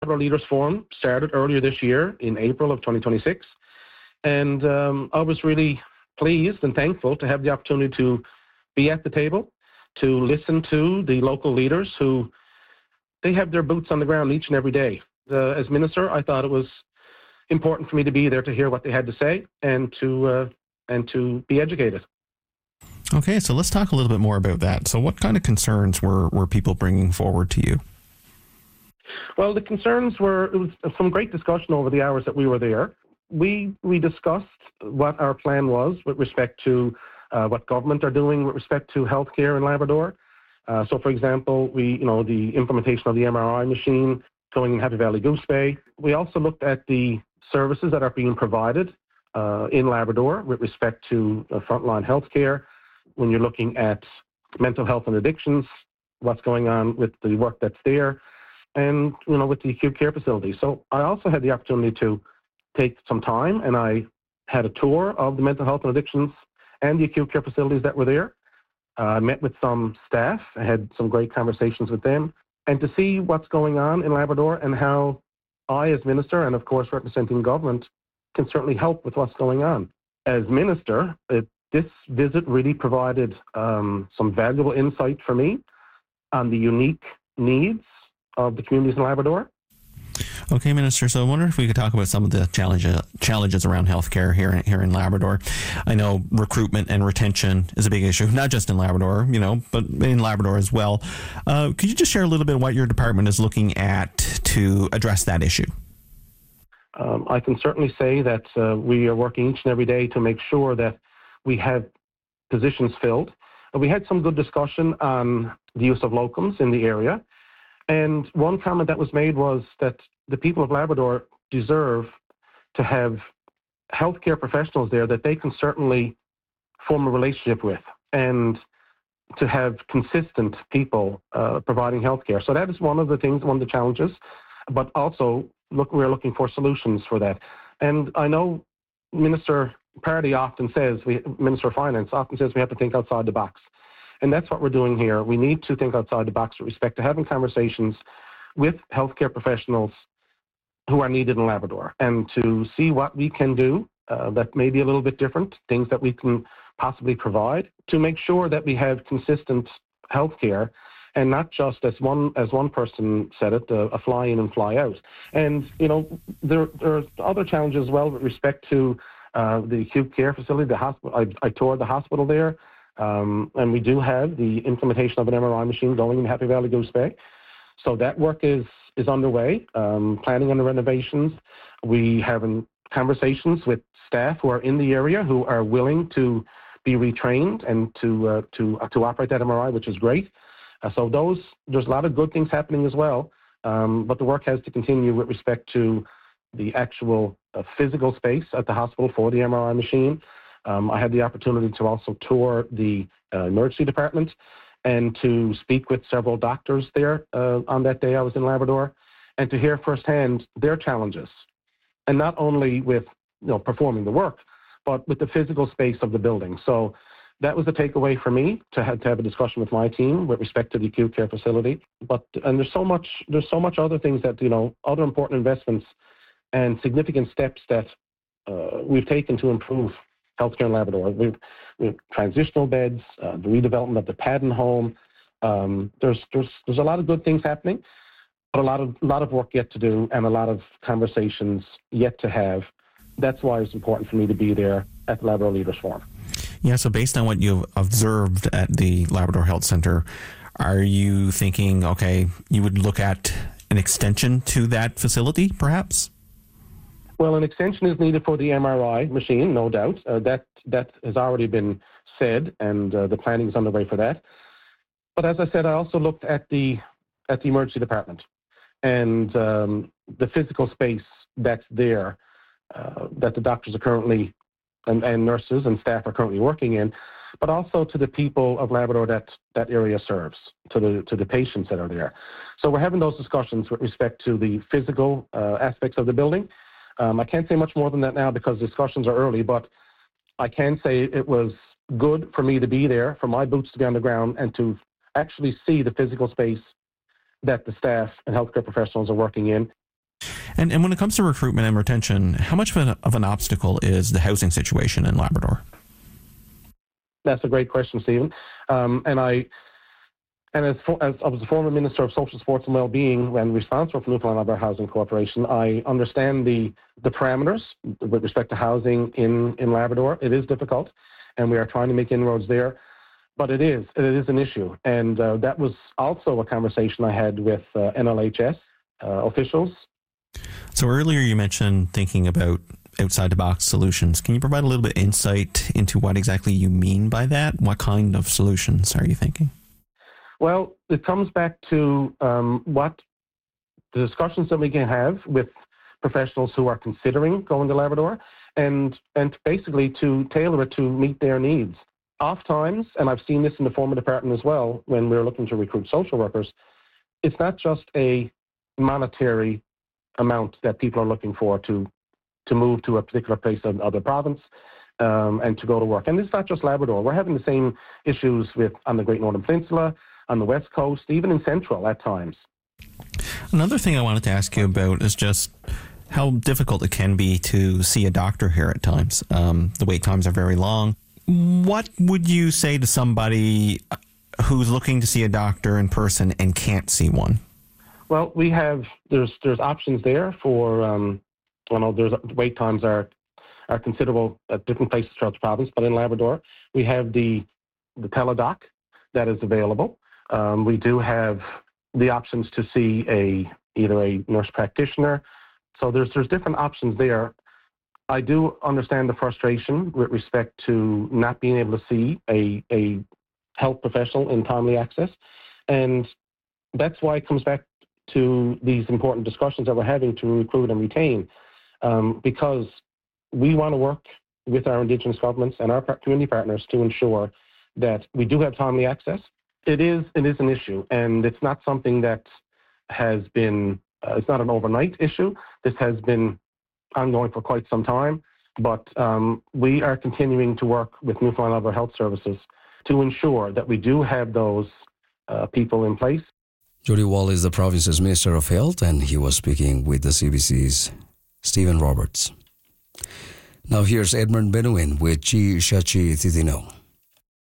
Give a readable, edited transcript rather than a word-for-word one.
Labrador Leaders Forum started earlier this year in April of 2026. And I was really pleased and thankful to have the opportunity to be at the table, to listen to the local leaders who they have their boots on the ground each and every day. As minister, I thought it was important for me to be there to hear what they had to say and to be educated. Okay, so let's talk a little bit more about that. So what kind of concerns were people bringing forward to you? Well, the concerns it was some great discussion over the hours that we were there. We discussed what our plan was with respect to what government are doing with respect to healthcare in Labrador. So, for example, the implementation of the MRI machine going in Happy Valley Goose Bay. We also looked at the services that are being provided in Labrador with respect to frontline healthcare. When you're looking at mental health and addictions, what's going on with the work that's there, and with the acute care facility. So I also had the opportunity to take some time, and I had a tour of the mental health and addictions and the acute care facilities that were there. I met with some staff. I had some great conversations with them, and to see what's going on in Labrador and how I, as minister, and of course representing government, can certainly help with what's going on. As minister, this visit really provided some valuable insight for me on the unique needs of the communities in Labrador. Okay, Minister, so I wonder if we could talk about some of the challenges around healthcare here in Labrador. I know recruitment and retention is a big issue, not just in Labrador, but in Labrador as well. Could you just share a little bit of what your department is looking at to address that issue? I can certainly say that we are working each and every day to make sure that we have positions filled. We had some good discussion on the use of locums in the area. And one comment that was made was that the people of Labrador deserve to have healthcare professionals there that they can certainly form a relationship with, and to have consistent people providing healthcare. So that is one of the challenges. But also, we're looking for solutions for that. And I know Minister Pardy Minister of Finance often says we have to think outside the box. And that's what we're doing here. We need to think outside the box with respect to having conversations with healthcare professionals who are needed in Labrador, and to see what we can do that may be a little bit different, things that we can possibly provide to make sure that we have consistent healthcare, and not just as one person said it, a fly in and fly out. And there are other challenges as well with respect to the acute care facility, the hospital. I toured the hospital there. And we do have the implementation of an MRI machine going in Happy Valley Goose Bay. So that work is underway, planning on the renovations. We have conversations with staff who are in the area who are willing to be retrained and to operate that MRI, which is great. So there's a lot of good things happening as well. But the work has to continue with respect to the actual physical space at the hospital for the MRI machine. I had the opportunity to also tour the emergency department and to speak with several doctors there on that day I was in Labrador, and to hear firsthand their challenges. And not only with performing the work, but with the physical space of the building. So that was the takeaway for me, to have a discussion with my team with respect to the acute care facility. And there's so much other things that, other important investments and significant steps that we've taken to improve healthcare in Labrador. We've transitional beds, the redevelopment of the Padden home. There's a lot of good things happening, but a lot of work yet to do, and a lot of conversations yet to have. That's why it's important for me to be there at the Labrador Leaders Forum. Yeah, so based on what you've observed at the Labrador Health Centre, are you thinking, okay, you would look at an extension to that facility, perhaps? Well, an extension is needed for the MRI machine, no doubt. That has already been said, and the planning is underway for that. But as I said, I also looked at the emergency department and the physical space that's there, that the doctors are currently and nurses and staff are currently working in, but also to the people of Labrador that area serves, to the patients that are there. So we're having those discussions with respect to the physical aspects of the building. I can't say much more than that now because discussions are early, but I can say it was good for me to be there, for my boots to be on the ground, and to actually see the physical space that the staff and healthcare professionals are working in. And when it comes to recruitment and retention, how much of an obstacle is the housing situation in Labrador? That's a great question, Stephen. As I was the former Minister of Social Sports and Wellbeing when responsible for Newfoundland Labrador Housing Corporation, I understand the parameters with respect to housing in Labrador. It is difficult, and we are trying to make inroads there. But it is an issue, and that was also a conversation I had with NLHS officials. So earlier you mentioned thinking about outside-the-box solutions. Can you provide a little bit of insight into what exactly you mean by that? What kind of solutions are you thinking? Well, it comes back to what the discussions that we can have with professionals who are considering going to Labrador, and basically to tailor it to meet their needs. Oftentimes, and I've seen this in the former department as well, when we're looking to recruit social workers, it's not just a monetary amount that people are looking for to move to a particular place in other province and to go to work. And it's not just Labrador. We're having the same issues on the Great Northern Peninsula, on the West Coast, even in Central at times. Another thing I wanted to ask you about is just how difficult it can be to see a doctor here at times. The wait times are very long. What would you say to somebody who's looking to see a doctor in person and can't see one? Well, there's options there for, there's wait times are considerable at different places throughout the province, but in Labrador, we have the teledoc that is available. We do have the options to see either a nurse practitioner. So there's different options there. I do understand the frustration with respect to not being able to see a health professional in timely access. And that's why it comes back to these important discussions that we're having to recruit and retain, because we want to work with our Indigenous governments and our community partners to ensure that we do have timely access. It is an issue, and it's not something that has been, it's not an overnight issue. This has been ongoing for quite some time, but we are continuing to work with Newfoundland Labrador Health Services to ensure that we do have those people in place. Jody Wall is the province's Minister of Health, and he was speaking with the CBC's Stephen Roberts. Now here's Edmund Benuin with Chi Shachi Titino.